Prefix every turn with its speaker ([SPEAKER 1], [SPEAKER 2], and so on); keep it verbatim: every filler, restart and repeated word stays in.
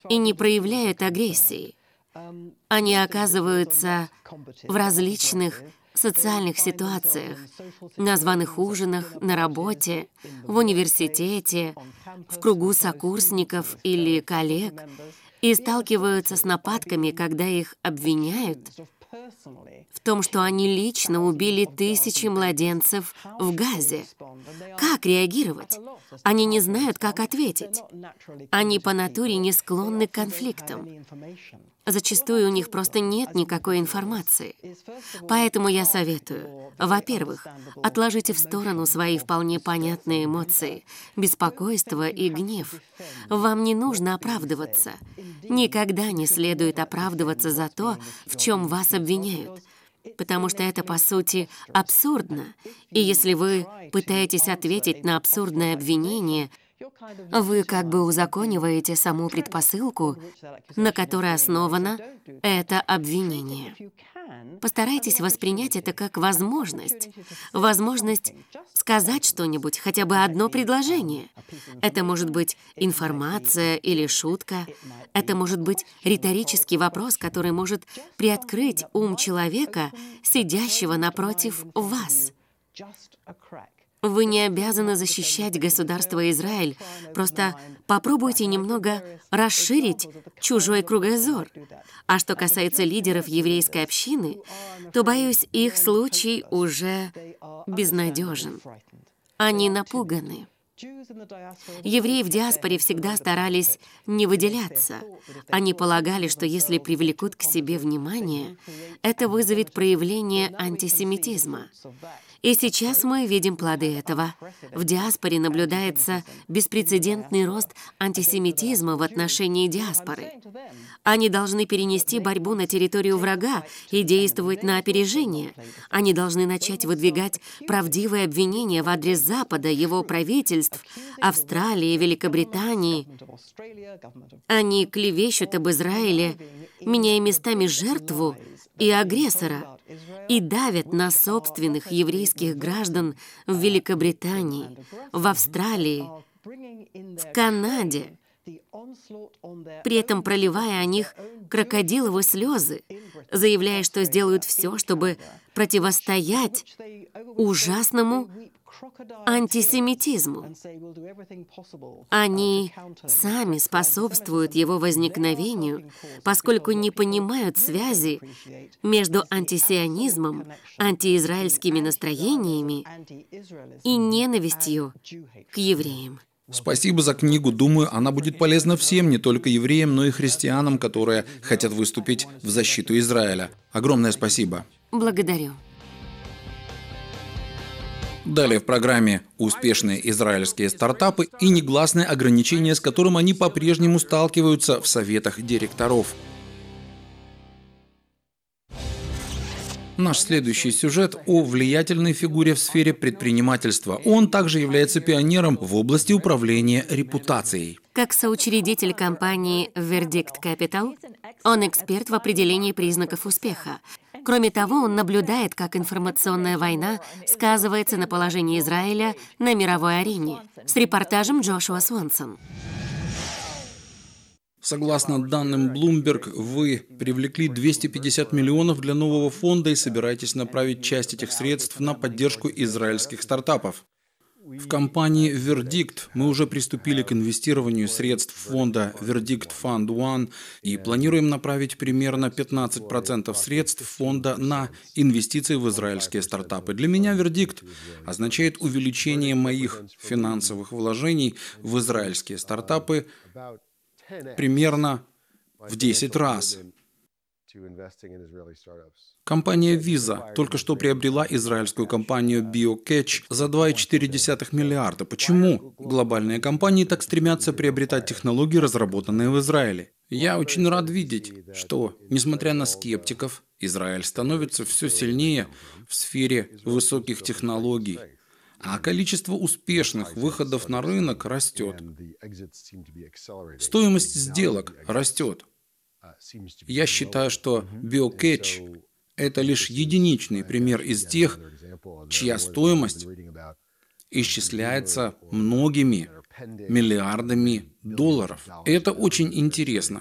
[SPEAKER 1] и не проявляют агрессии. Они оказываются в различных социальных ситуациях, на званых ужинах, на работе, в университете, в кругу сокурсников или коллег, и сталкиваются с нападками, когда их обвиняют в том, что они лично убили тысячи младенцев в Газе. Как реагировать? Они не знают, как ответить. Они по натуре не склонны к конфликтам. Зачастую у них просто нет никакой информации. Поэтому я советую, во-первых, отложите в сторону свои вполне понятные эмоции, беспокойство и гнев. Вам не нужно оправдываться. Никогда не следует оправдываться за то, в чем вас обвиняют, потому что это, по сути, абсурдно. И если вы пытаетесь ответить на абсурдное обвинение, вы как бы узакониваете саму предпосылку, на которой основано это обвинение. Постарайтесь воспринять это как возможность. Возможность сказать что-нибудь, хотя бы одно предложение. Это может быть информация или шутка. Это может быть риторический вопрос, который может приоткрыть ум человека, сидящего напротив вас. Вы не обязаны защищать государство Израиль, просто попробуйте немного расширить чужой кругозор. А что касается лидеров еврейской общины, то, боюсь, их случай уже безнадежен. Они напуганы. Евреи в диаспоре всегда старались не выделяться. Они полагали, что если привлекут к себе внимание, это вызовет проявление антисемитизма. И сейчас мы видим плоды этого. В диаспоре наблюдается беспрецедентный рост антисемитизма в отношении диаспоры. Они должны перенести борьбу на территорию врага и действовать на опережение. Они должны начать выдвигать правдивые обвинения в адрес Запада, его правительств, Австралии, Великобритании. Они клевещут об Израиле, меняя местами жертву и агрессора, и давят на собственных еврейских граждан в Великобритании, в Австралии, в Канаде, при этом проливая о них крокодиловые слезы, заявляя, что сделают все, чтобы противостоять ужасному антисемитизму. Они сами способствуют его возникновению, поскольку не понимают связи между антисионизмом, антиизраильскими настроениями и ненавистью к евреям.
[SPEAKER 2] Спасибо за книгу. Думаю, она будет полезна всем, не только евреям, но и христианам, которые хотят выступить в защиту Израиля. Огромное спасибо.
[SPEAKER 1] Благодарю.
[SPEAKER 2] Далее в программе «Успешные израильские стартапы» и негласные ограничения, с которым они по-прежнему сталкиваются в советах директоров. Наш следующий сюжет о влиятельной фигуре в сфере предпринимательства. Он также является пионером в области управления репутацией.
[SPEAKER 1] Как соучредитель компании Verdict Capital, он эксперт в определении признаков успеха. Кроме того, он наблюдает, как информационная война сказывается на положении Израиля на мировой арене. С репортажем Джошуа Свонсон.
[SPEAKER 2] Согласно данным Bloomberg, вы привлекли двести пятьдесят миллионов для нового фонда и собираетесь направить часть этих средств на поддержку израильских стартапов. В компании Verdict мы уже приступили к инвестированию средств фонда Verdict Fund One и планируем направить примерно пятнадцать процентов средств фонда на инвестиции в израильские стартапы. Для меня Verdict означает увеличение моих финансовых вложений в израильские стартапы примерно в десять раз. Компания Visa только что приобрела израильскую компанию BioCatch за два целых четыре десятых миллиарда. Почему глобальные компании так стремятся приобретать технологии, разработанные в Израиле? Я очень рад видеть, что, несмотря на скептиков, Израиль становится все сильнее в сфере высоких технологий, а количество успешных выходов на рынок растет. Стоимость сделок растет. Я считаю, что BioCatch – это лишь единичный пример из тех, чья стоимость исчисляется многими миллиардами долларов. Это очень интересно.